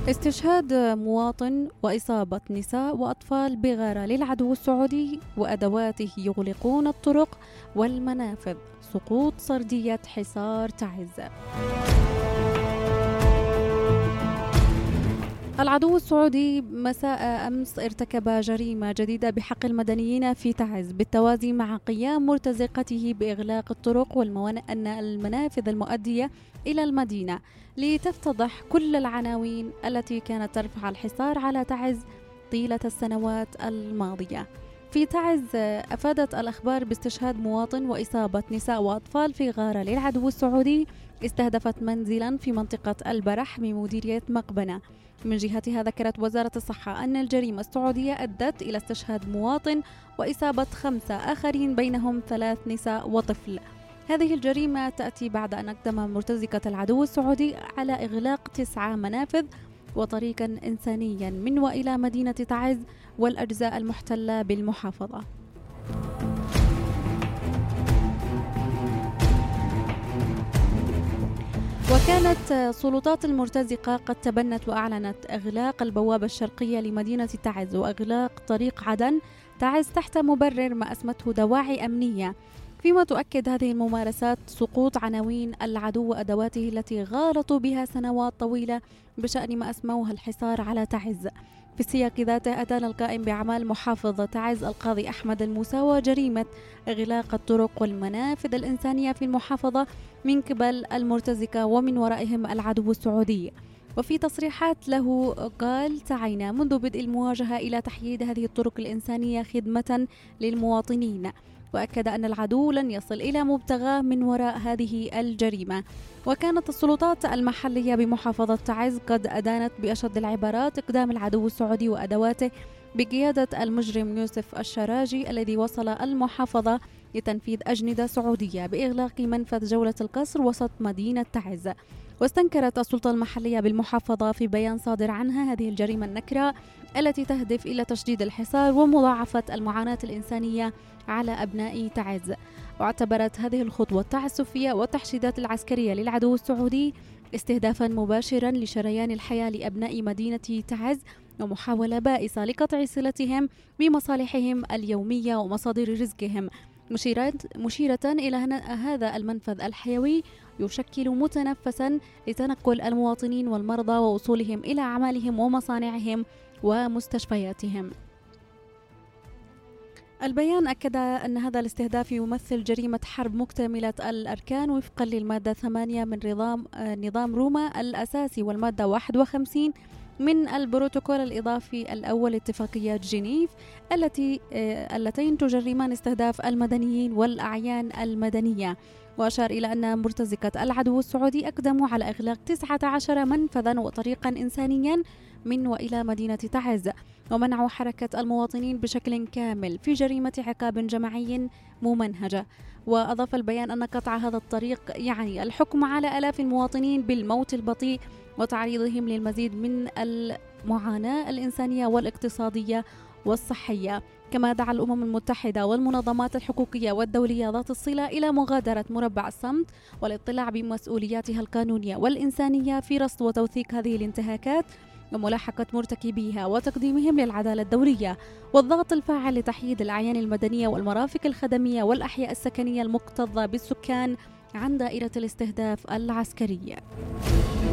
استشهاد مواطن وإصابة نساء وأطفال بغارة للعدو السعودي وأدواته يغلقون الطرق والمنافذ. سقوط سردية حصار تعز. العدو السعودي مساء أمس ارتكب جريمة جديدة بحق المدنيين في تعز بالتوازي مع قيام مرتزقته بإغلاق الطرق والمنافذ المؤدية إلى المدينة لتفتضح كل العناوين التي كانت ترفع الحصار على تعز طيلة السنوات الماضية. في تعز أفادت الأخبار باستشهاد مواطن وإصابة نساء وأطفال في غارة للعدو السعودي استهدفت منزلا في منطقة البرح بمديرية مقبنة. من جهتها ذكرت وزارة الصحة أن الجريمة السعودية أدت إلى استشهاد مواطن وإصابة 5 آخرين بينهم 3 نساء وطفل. هذه الجريمة تأتي بعد أن أقدم مرتزقة العدو السعودي على إغلاق 9 منافذ وطريقا إنسانيا من وإلى مدينة تعز والأجزاء المحتلة بالمحافظة. وكانت سلطات المرتزقة قد تبنت وأعلنت إغلاق البوابة الشرقية لمدينة تعز وإغلاق طريق عدن تعز تحت مبرر ما أسمته دواعي أمنية، فيما تؤكد هذه الممارسات سقوط عناوين العدو وأدواته التي غالطوا بها سنوات طويلة بشأن ما أسموها الحصار على تعز. في السياق ذاته أدان القائم بأعمال محافظة تعز القاضي أحمد الموساوى جريمة إغلاق الطرق والمنافذ الإنسانية في المحافظة من قبل المرتزقة ومن ورائهم العدو السعودي. وفي تصريحات له قال: سعينا منذ بدء المواجهة إلى تحييد هذه الطرق الإنسانية خدمة للمواطنين، وأكد أن العدو لن يصل إلى مبتغاه من وراء هذه الجريمة. وكانت السلطات المحلية بمحافظة تعز قد أدانت بأشد العبارات إقدام العدو السعودي وأدواته بقيادة المجرم يوسف الشراجي الذي وصل المحافظة لتنفيذ أجندة سعودية بإغلاق منفذ جولة القصر وسط مدينة تعز. واستنكرت السلطة المحلية بالمحافظة في بيان صادر عنها هذه الجريمة النكرة التي تهدف إلى تشديد الحصار ومضاعفة المعاناة الإنسانية على أبناء تعز. واعتبرت هذه الخطوة التعسفية والتحشيدات العسكرية للعدو السعودي استهدافا مباشرا لشريان الحياة لأبناء مدينة تعز ومحاولة بائسة لقطع صلتهم بمصالحهم اليومية ومصادر رزقهم، مشيرة إلى أن هذا المنفذ الحيوي يشكل متنفسا لتنقل المواطنين والمرضى ووصولهم إلى أعمالهم ومصانعهم ومستشفياتهم. البيان أكد أن هذا الاستهداف يمثل جريمة حرب مكتملة الأركان وفقا للمادة 8 من نظام روما الأساسي والمادة 51 من البروتوكول الإضافي الأول لاتفاقية جنيف اللتين تجرمان استهداف المدنيين والأعيان المدنية. وأشار إلى أن مرتزقة العدو السعودي أقدموا على إغلاق 19 منفذا وطريقا إنسانيا من وإلى مدينة تعز ومنعوا حركة المواطنين بشكل كامل في جريمة عقاب جماعي ممنهجة. وأضاف البيان أن قطع هذا الطريق يعني الحكم على آلاف المواطنين بالموت البطيء وتعريضهم للمزيد من المعاناة الإنسانية والاقتصادية والصحية. كما دعا الأمم المتحدة والمنظمات الحقوقية والدولية ذات الصلة إلى مغادرة مربع الصمت والاطلاع بمسؤولياتها القانونية والإنسانية في رصد وتوثيق هذه الانتهاكات وملاحقة مرتكبيها وتقديمهم للعدالة الدولية، والضغط الفاعل لتحييد الأعيان المدنية والمرافق الخدمية والأحياء السكنية المكتظة بالسكان عن دائرة الاستهداف العسكرية.